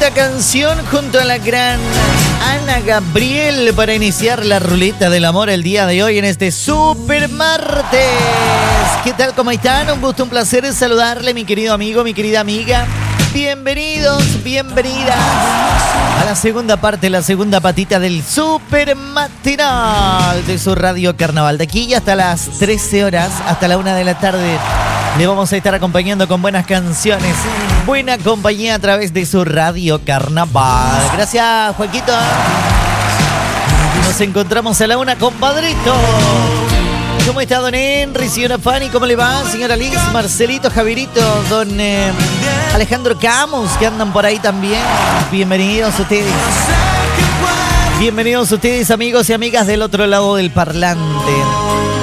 Linda canción junto a la gran Ana Gabriel para iniciar la ruleta del amor el día de hoy en este super martes. ¿Qué tal? ¿Cómo están? Un gusto, un placer saludarle, mi querido amigo, mi querida amiga. Bienvenidos, bienvenidas a la segunda parte, la segunda patita del super matinal de su Radio Carnaval. De aquí hasta las 13 horas, hasta la 1 de la tarde, le vamos a estar acompañando con buenas canciones, buena compañía a través de su Radio Carnaval. Gracias, Joaquito. Nos encontramos a la 1, compadrito. ¿Cómo está don Henry, señora Fanny? ¿Cómo le va, señora Liz, Marcelito, Javierito, don Alejandro Camus, que andan por ahí también? Bienvenidos ustedes. Bienvenidos ustedes, amigos y amigas del otro lado del parlante.